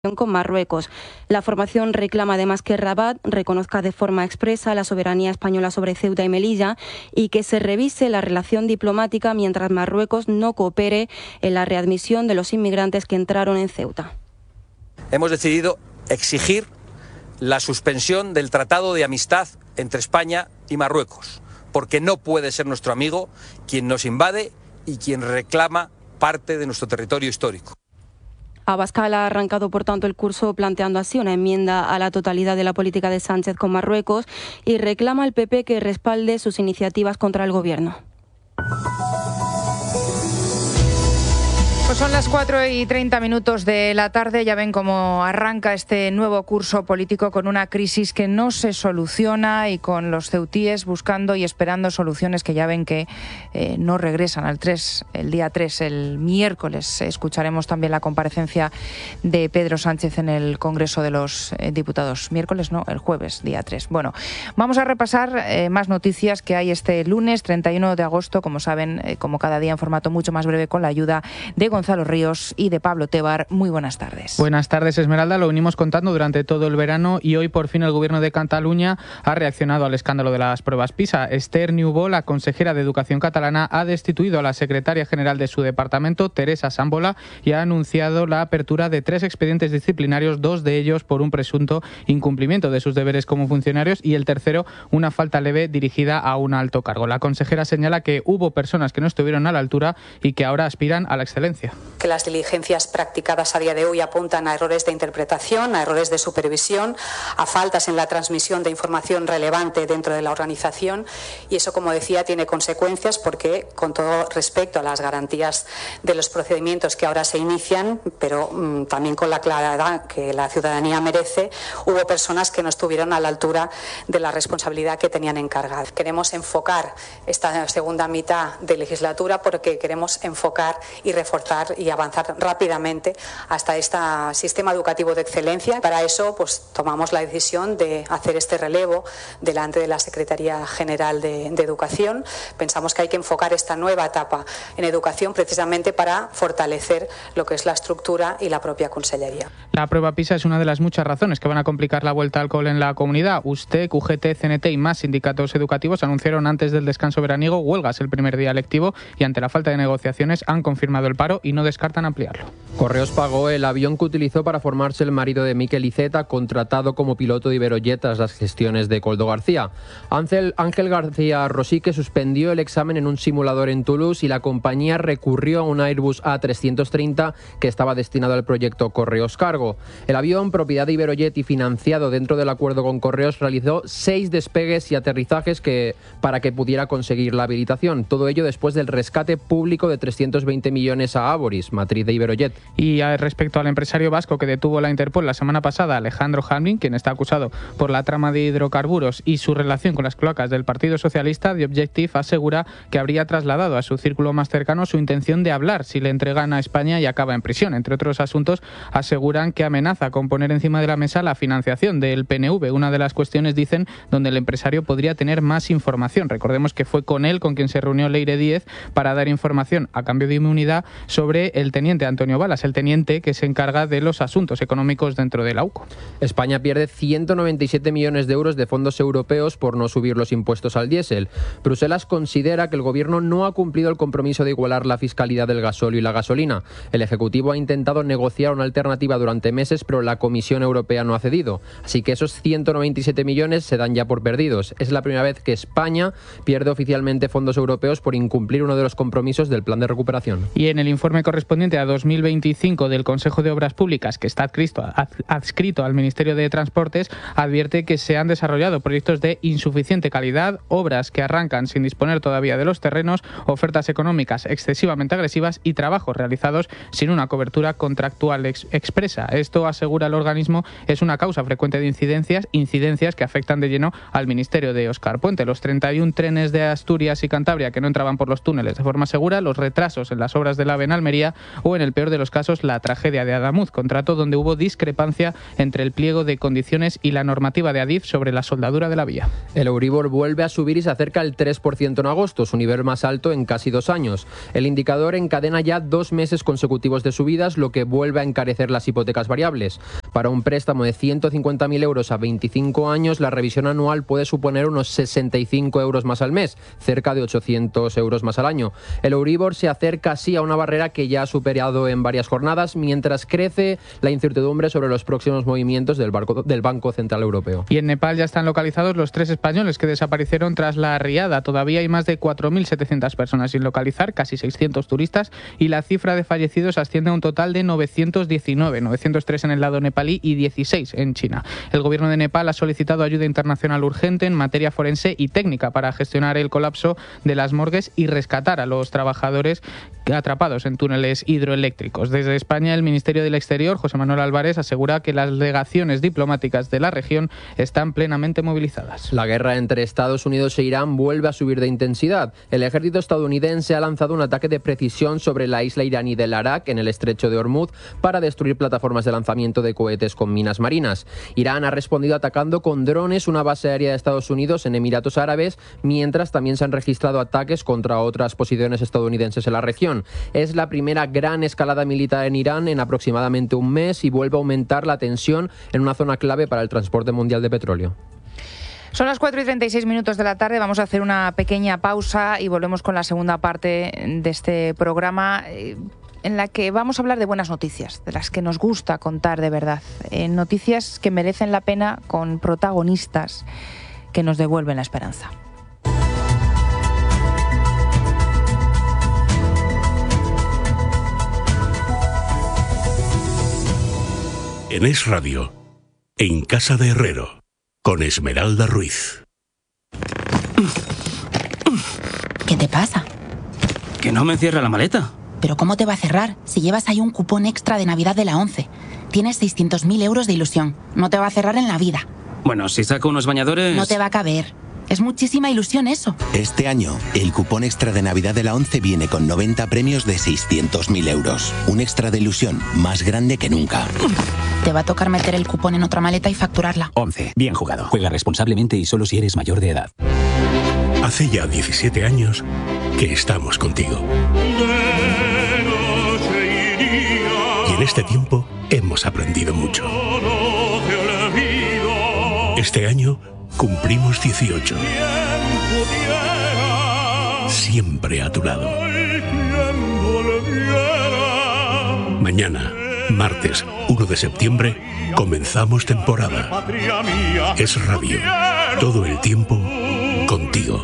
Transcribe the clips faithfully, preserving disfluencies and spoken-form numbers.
con Marruecos. La formación reclama además que Rabat reconozca de forma expresa la soberanía española sobre Ceuta y Melilla y que se revise la relación diplomática mientras Marruecos no coopere en la readmisión de los inmigrantes que entraron en Ceuta. Hemos decidido exigir la suspensión del Tratado de Amistad entre España y Marruecos, porque no puede ser nuestro amigo quien nos invade y quien reclama parte de nuestro territorio histórico. Abascal ha arrancado, por tanto, el curso planteando así una enmienda a la totalidad de la política de Sánchez con Marruecos y reclama al P P que respalde sus iniciativas contra el Gobierno. Pues son las cuatro y treinta minutos de la tarde. Ya ven cómo arranca este nuevo curso político con una crisis que no se soluciona y con los ceutíes buscando y esperando soluciones que ya ven que eh, no regresan al tres, el día tres, el miércoles. Escucharemos también la comparecencia de Pedro Sánchez en el Congreso de los eh, Diputados. Miércoles no, el jueves, día tres. Bueno, vamos a repasar eh, más noticias que hay este lunes treinta y uno de agosto, como saben, eh, como cada día en formato mucho más breve con la ayuda de Gonzalo Gonzalo Ríos y de Pablo Tebar. Muy buenas tardes. Buenas tardes, Esmeralda. Lo venimos contando durante todo el verano y hoy por fin el Gobierno de Cataluña ha reaccionado al escándalo de las pruebas PISA. Esther Niubó, la consejera de Educación catalana, ha destituido a la secretaria general de su departamento, Teresa Sambola, y ha anunciado la apertura de tres expedientes disciplinarios, dos de ellos por un presunto incumplimiento de sus deberes como funcionarios y el tercero una falta leve dirigida a un alto cargo. La consejera señala que hubo personas que no estuvieron a la altura y que ahora aspiran a la excelencia. Que las diligencias practicadas a día de hoy apuntan a errores de interpretación, a errores de supervisión, a faltas en la transmisión de información relevante dentro de la organización y eso, como decía, tiene consecuencias porque, con todo respecto a las garantías de los procedimientos que ahora se inician, pero mmm, también con la claridad que la ciudadanía merece, hubo personas que no estuvieron a la altura de la responsabilidad que tenían encargada. Queremos enfocar esta segunda mitad de legislatura porque queremos enfocar y reforzar y avanzar rápidamente hasta este sistema educativo de excelencia. Para eso, pues tomamos la decisión de hacer este relevo delante de la Secretaría General de, de Educación. Pensamos que hay que enfocar esta nueva etapa en educación precisamente para fortalecer lo que es la estructura y la propia Consellería. La prueba PISA es una de las muchas razones que van a complicar la vuelta al cole en la comunidad. USTEC, U G T, C N T y más sindicatos educativos anunciaron antes del descanso veraniego huelgas el primer día lectivo y ante la falta de negociaciones han confirmado el paro y no descartan ampliarlo. Correos pagó el avión que utilizó para formarse el marido de Miquel Iceta, contratado como piloto de Iberojet tras las gestiones de Coldo García. Ángel, Ángel García Rosique suspendió el examen en un simulador en Toulouse y la compañía recurrió a un Airbus A trescientos treinta que estaba destinado al proyecto Correos Cargo. El avión, propiedad de Iberojet y financiado dentro del acuerdo con Correos, realizó seis despegues y aterrizajes que, para que pudiera conseguir la habilitación. Todo ello después del rescate público de trescientos veinte millones a Aboris, matriz de Iberojet. Y respecto al empresario vasco que detuvo la Interpol la semana pasada, Alejandro Hamlin, quien está acusado por la trama de hidrocarburos y su relación con las cloacas del Partido Socialista, The Objective asegura que habría trasladado a su círculo más cercano su intención de hablar si le entregan a España y acaba en prisión. Entre otros asuntos, aseguran que amenaza con poner encima de la mesa la financiación del P N V, una de las cuestiones, dicen, donde el empresario podría tener más información. Recordemos que fue con él con quien se reunió Leire Díez para dar información a cambio de inmunidad sobre el teniente Antonio Balas, el teniente que se encarga de los asuntos económicos dentro de la U C O. España pierde ciento noventa y siete millones de euros de fondos europeos por no subir los impuestos al diésel. Bruselas considera que el gobierno no ha cumplido el compromiso de igualar la fiscalidad del gasóleo y la gasolina. El Ejecutivo ha intentado negociar una alternativa durante meses, pero la Comisión Europea no ha cedido. Así que esos ciento noventa y siete millones se dan ya por perdidos. Es la primera vez que España pierde oficialmente fondos europeos por incumplir uno de los compromisos del plan de recuperación. Y en el informe correspondiente a dos mil veinticinco del Consejo de Obras Públicas, que está adscrito, adscrito al Ministerio de Transportes, advierte que se han desarrollado proyectos de insuficiente calidad, obras que arrancan sin disponer todavía de los terrenos, ofertas económicas excesivamente agresivas y trabajos realizados sin una cobertura contractual ex expresa. Esto, asegura el organismo, es una causa frecuente de incidencias, incidencias que afectan de lleno al Ministerio de Óscar Puente. Los treinta y uno trenes de Asturias y Cantabria que no entraban por los túneles de forma segura, los retrasos en las obras del AVE en Almería Almería, o en el peor de los casos la tragedia de Adamuz, contrato donde hubo discrepancia entre el pliego de condiciones y la normativa de Adif sobre la soldadura de la vía. El Euribor vuelve a subir y se acerca al tres por ciento en agosto, su nivel más alto en casi dos años. El indicador encadena ya dos meses consecutivos de subidas, lo que vuelve a encarecer las hipotecas variables. Para un préstamo de ciento cincuenta mil euros a veinticinco años, la revisión anual puede suponer unos sesenta y cinco euros más al mes, cerca de ochocientos euros más al año. El Euribor se acerca así a una barrera que ya ha superado en varias jornadas, mientras crece la incertidumbre sobre los próximos movimientos del, barco, del Banco Central Europeo. Y en Nepal ya están localizados los tres españoles que desaparecieron tras la riada. Todavía hay más de cuatro mil setecientas personas sin localizar, casi seiscientos turistas, y la cifra de fallecidos asciende a un total de novecientos diecinueve, novecientos tres en el lado nepalí y dieciséis en China. El gobierno de Nepal ha solicitado ayuda internacional urgente en materia forense y técnica para gestionar el colapso de las morgues y rescatar a los trabajadores atrapados en túneles hidroeléctricos. Desde España, el Ministerio del Exterior, José Manuel Álvarez, asegura que las legaciones diplomáticas de la región están plenamente movilizadas. La guerra entre Estados Unidos e Irán vuelve a subir de intensidad. El ejército estadounidense ha lanzado un ataque de precisión sobre la isla iraní del Arak, en el estrecho de Hormuz, para destruir plataformas de lanzamiento de cohetes con minas marinas. Irán ha respondido atacando con drones una base aérea de Estados Unidos en Emiratos Árabes, mientras también se han registrado ataques contra otras posiciones estadounidenses en la región. Es la primera gran escalada militar en Irán en aproximadamente un mes y vuelve a aumentar la tensión en una zona clave para el transporte mundial de petróleo. Son las cuatro y treinta y seis minutos de la tarde, vamos a hacer una pequeña pausa y volvemos con la segunda parte de este programa, en la que vamos a hablar de buenas noticias, de las que nos gusta contar de verdad, eh, noticias que merecen la pena, con protagonistas que nos devuelven la esperanza. En Es Radio, en Casa de Herrero, con Esmeralda Ruiz. ¿Qué te pasa? Que no me cierra la maleta. ¿Pero cómo te va a cerrar si llevas ahí un cupón extra de Navidad de la ONCE? Tienes seiscientos mil euros de ilusión. No te va a cerrar en la vida. Bueno, si saco unos bañadores... No te va a caber. Es muchísima ilusión eso. Este año, el cupón extra de Navidad de la ONCE viene con noventa premios de seiscientos mil euros. Un extra de ilusión más grande que nunca. Te va a tocar meter el cupón en otra maleta y facturarla. ONCE. Bien jugado. Juega responsablemente y solo si eres mayor de edad. Hace ya diecisiete años que estamos contigo. Y en este tiempo hemos aprendido mucho. Este año cumplimos dieciocho. Siempre a tu lado. Mañana, martes uno de septiembre, comenzamos temporada. Es Radio. Todo el tiempo contigo.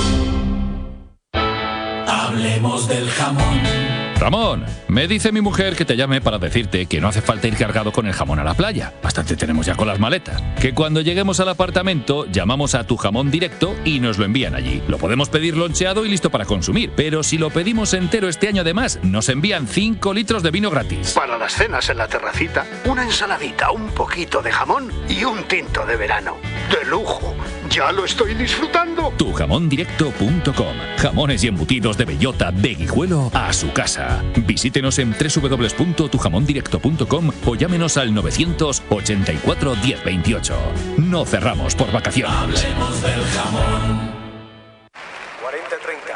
Hablemos del jamón. Ramón, me dice mi mujer que te llame para decirte que no hace falta ir cargado con el jamón a la playa. Bastante tenemos ya con las maletas. Que cuando lleguemos al apartamento, llamamos a Tu Jamón Directo y nos lo envían allí. Lo podemos pedir loncheado y listo para consumir. Pero si lo pedimos entero este año además, nos envían cinco litros de vino gratis. Para las cenas en la terracita, una ensaladita, un poquito de jamón y un tinto de verano. ¡De lujo! ¡Ya lo estoy disfrutando! tu jamón directo punto com. Jamones y embutidos de bellota de Guijuelo a su casa. Visítenos en doble u doble u doble u punto tu jamón directo punto com o llámenos al novecientos ochenta y cuatro diez veintiocho. No cerramos por vacaciones. Hablemos del jamón. cuarenta treinta.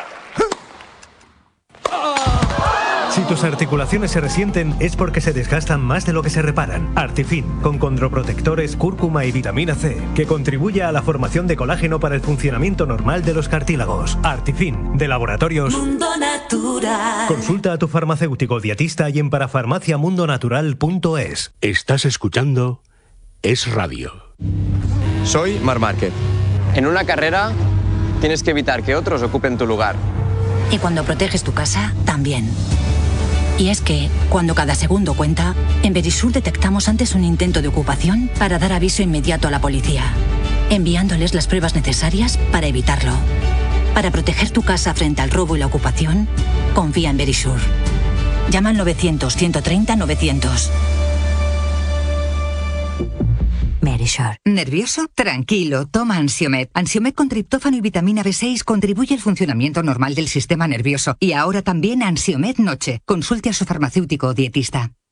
Si tus articulaciones se resienten es porque se desgastan más de lo que se reparan. Artifin, con condroprotectores, cúrcuma y vitamina C, que contribuye a la formación de colágeno para el funcionamiento normal de los cartílagos. Artifin, de Laboratorios Mundo Natural. Consulta a tu farmacéutico dietista y en parafarmacia mundo natural punto es. Estás escuchando Es Radio. Soy Marc Márquez. En una carrera tienes que evitar que otros ocupen tu lugar. Y cuando proteges tu casa, también. Y es que, cuando cada segundo cuenta, en Verisur detectamos antes un intento de ocupación para dar aviso inmediato a la policía, enviándoles las pruebas necesarias para evitarlo. Para proteger tu casa frente al robo y la ocupación, confía en Verisur. Llama al novecientos, ciento treinta, novecientos. Verisure. ¿Nervioso? Tranquilo, toma Ansiomed. Ansiomed con triptófano y vitamina B seis contribuye al funcionamiento normal del sistema nervioso. Y ahora también Ansiomed Noche. Consulte a su farmacéutico o dietista.